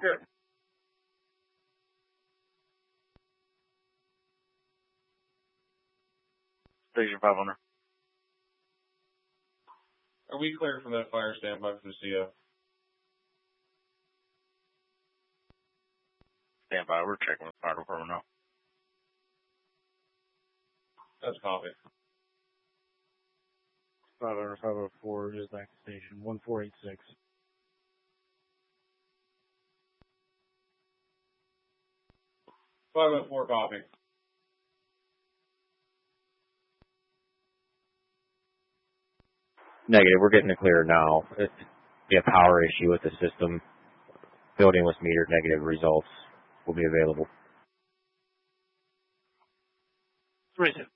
Good. Station 500. Are we clear from that fire standby for the CO? Standby. We're checking with the fire department now. That's copy. 500, 504 is back to station 1486. Five 4 copy. Negative. We're getting it clear now. Be a power issue with the system. Building was metered. Negative results will be available. 3-2.